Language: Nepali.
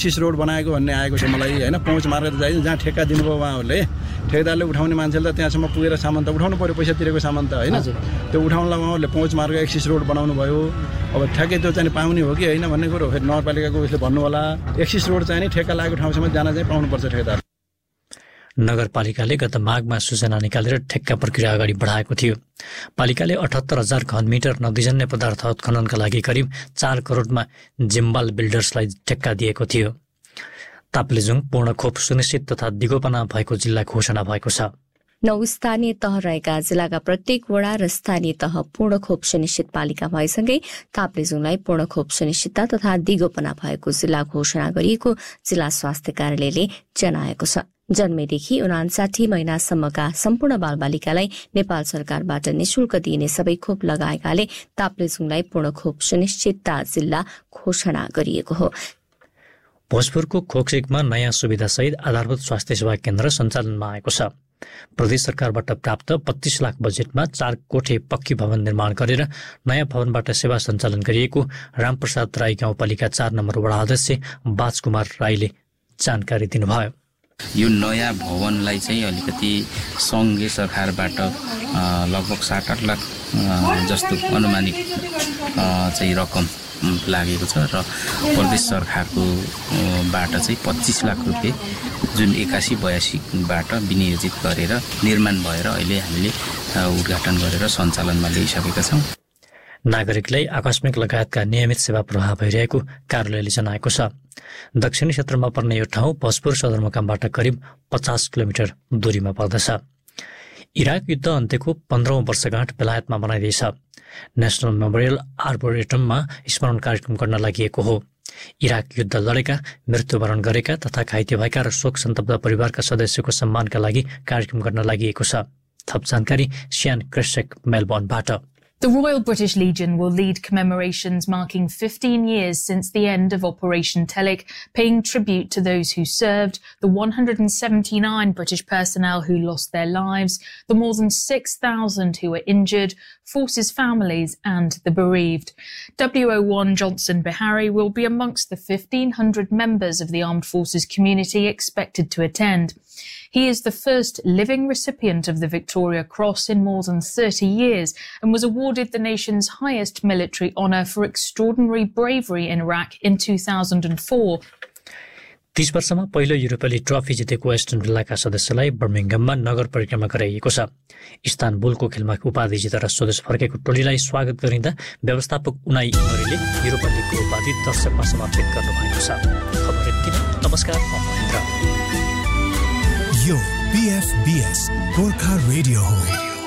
एक्सिस रोड बनाएको भन्ने आएको छ मलाई हैन। पहुँच मार्ग त जहाँ ठेक्का दिनुभयो उहाँहरूले, ठेकेदारले उठाउने मान्छेले त त्यहाँसम्म पुगेर सामान त उठाउनु पर्यो, पैसा तिरेको सामान त हैन। त्यो उठाउनलाई उहाँहरूले पहुँच मार्ग एक्सिस रोड बनाउनु भयो। अब ठ्याक्कै त्यो चाहिँ पाउने हो कि होइन भन्ने कुरो फेरि नगरपालिकाको उसले भन्नु होला। एक्सिस रोड चाहिँ नि ठेक्का लागेको ठाउँसम्म जान चाहिँ पाउनुपर्छ ठेकेदार। नगरपालिकाले गत माघमा सूचना निकालेर ठेक्का प्रक्रिया अगाडि बढाएको थियो। पालिकाले 78,000 घनमिटर नदीजन्य पदार्थ उत्खननका लागि करिब 4 करोडमा जिम्बाल बिल्डर्सलाई ठेक्का दिएको थियो। ताप्लेजुङ पूर्ण खोप सुनिश्चित तथा दिगोपना भएको जिल्ला घोषणा भएको छ। 9 स्थानीय तह रहेका जिल्लाका प्रत्येक वडा र स्थानीय तह पूर्ण खोप सुनिश्चित पालिका भएसँगै ताप्लेजुङलाई पूर्ण खोप सुनिश्चितता तथा दिगोपना भएको जिल्ला घोषणा गरिएको जिल्ला स्वास्थ्य कार्यालयले जनाएको छ। जन्मेदेखि 59 महिनासम्मका सम्पूर्ण बालबालिकालाई नेपाल सरकारबाट निशुल्क दिइने सबै खोप लगाएकाले ताप्लेजुङलाई पूर्ण खोप सुनिश्चितता जिल्ला घोषणा गरिएको हो। भोजपुरको खोकसिकमा नयाँ सुविधासहित आधारभूत स्वास्थ्य सेवा केन्द्र सञ्चालनमा आएको छ। प्रदेश सरकारबाट प्राप्त 25 लाख बजेटमा 4 कोठे पक्की भवन निर्माण गरेर नयाँ भवनबाट सेवा सञ्चालन गरिएको रामप्रसाद राई गाउँपालिका 4 नम्बर वडा अध्यक्ष बाजकुमार राईले जानकारी दिनुभयो। यो नयाँ भवनलाई चाहिँ अलिकति सङ्घीय सरकारबाट लगभग 7-8 लाख जस्तो अनुमानित चाहिँ रकम लागेको छ र प्रदेश सरकारको बाट चाहिँ 25 लाख रुपियाँ जुन 81-82बाट विनियोजित गरेर निर्माण भएर अहिले हामीले उद्घाटन गरेर सञ्चालनमा ल्याइसकेका छौँ। नागरिकलाई आकस्मिक लगायतका नियमित सेवा प्रवाह भइरहेको कार्यालयले जनाएको छ। दक्षिणी क्षेत्रमा पर्ने यो ठाउँ भोजपुर सदरमुकामबाट करिब 50 किलोमिटर दूरीमा पर्दछ। इराक युद्ध अन्त्यको 15औं वर्षगाँठ बेलायतमा मनाइँदैछ। नेशनल मेमोरियल आर्बोरेटममा स्मरण कार्यक्रम गर्न लागि हो। इराक युद्ध लडेका, मृत्युवरण गरेका तथा घाइते भएका र शोक सन्तप्त परिवारका सदस्यको सम्मानका लागि कार्यक्रम गर्न लागि छ। थप जानकारी सियान क्रेसेक मेलबर्नबाट। The Royal British Legion will lead commemorations marking 15 years since the end of Operation Telic, paying tribute to those who served, the 179 British personnel who lost their lives, the more than 6,000 who were injured, forces families and the bereaved. WO1 Johnson Bihari will be amongst the 1,500 members of the armed forces community expected to attend. He is the first living recipient of the Victoria Cross in more than 30 years and was awarded the nation's highest military honour for extraordinary bravery in Iraq in 2004. 30 वर्षमा पहिलो युरोपेली ट्रफी जितेको एस्टन विल्लाका सदस्यलाई बर्मिङहममा नगर परिक्रमा गराइएको छ। इस्तानबुलको खेलमा उपाधि जितेर स्वदेश फर्केको टोलीलाई स्वागत गरिँदा व्यवस्थापक उनाई इमरीले युरोपा लिगको उपाधि दर्शकमा समर्पित गर्नुभएको छ। खबर यति नै। नमस्कार, म महेन्द्र। यो BFBS गोर्खा रेडियो हो।